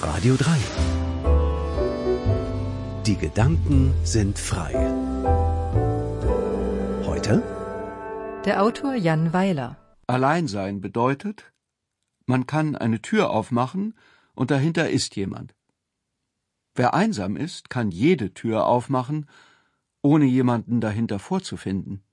Radio 3. Die Gedanken sind frei. Heute der Autor Jan Weiler. Alleinsein bedeutet, man kann eine Tür aufmachen und dahinter ist jemand. Wer einsam ist, kann jede Tür aufmachen, ohne jemanden dahinter vorzufinden.